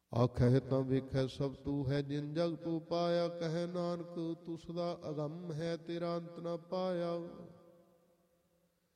ਆਖਹਿ ਤਾਂ ਵੇਖੈ ਸਭ ਤੂੰ ਹੈ, ਜਿਨ ਜਗ ਤੂੰ ਪਾਇਆ। ਕਹਿ ਨਾਨਕ ਤੂੰ ਸਦਾ ਅਗੰਮ ਹੈ, ਤੇਰਾ ਅੰਤ ਨ ਪਾਇਆ।